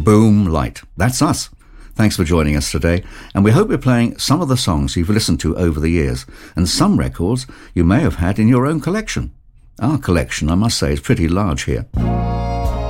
Boom Light. That's us. Thanks for joining us today, and we hope we're playing some of the songs you've listened to over the years, and some records you may have had in your own collection. Our collection, I must say, is pretty large here.